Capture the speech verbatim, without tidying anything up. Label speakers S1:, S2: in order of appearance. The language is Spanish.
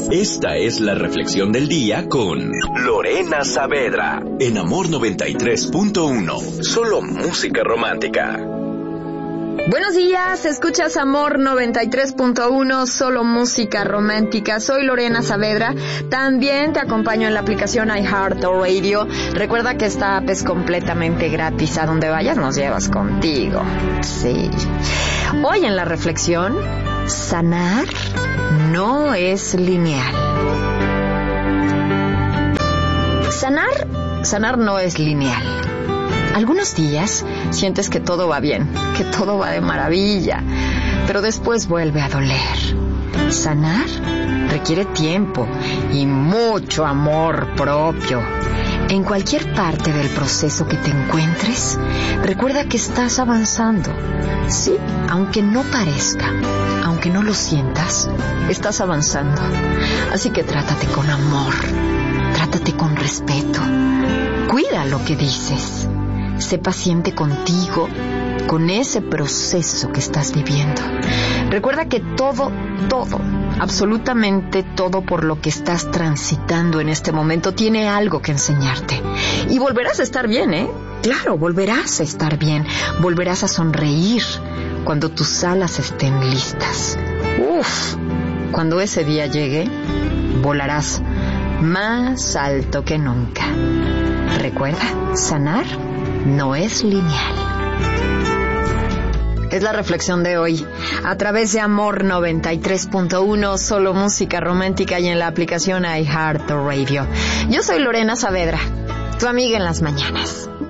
S1: Esta es la reflexión del día con Lorena Saavedra en Amor noventa y tres punto uno. Solo música romántica.
S2: Buenos días, escuchas Amor noventa y tres punto uno, solo música romántica. Soy Lorena Saavedra. También te acompaño en la aplicación iHeartRadio. Recuerda que esta app es completamente gratis. A donde vayas nos llevas contigo. Sí. Hoy en la reflexión, sanar no es lineal. Sanar, sanar no es lineal. Algunos días sientes que todo va bien, que todo va de maravilla, pero después vuelve a doler. Sanar requiere tiempo y mucho amor propio. En cualquier parte del proceso que te encuentres, recuerda que estás avanzando. Sí, aunque no parezca, aunque no lo sientas, estás avanzando. Así que trátate con amor, trátate con respeto. Cuida lo que dices. Sé paciente contigo, con ese proceso que estás viviendo. Recuerda que todo, todo, absolutamente todo por lo que estás transitando en este momento tiene algo que enseñarte. Y volverás a estar bien, ¿eh? Claro, volverás a estar bien. Volverás a sonreír cuando tus alas estén listas. Uf, cuando ese día llegue, volarás más alto que nunca. Recuerda, sanar no es lineal. Es la reflexión de hoy a través de Amor noventa y tres punto uno, solo música romántica y en la aplicación iHeartRadio. Yo soy Lorena Saavedra, tu amiga en las mañanas.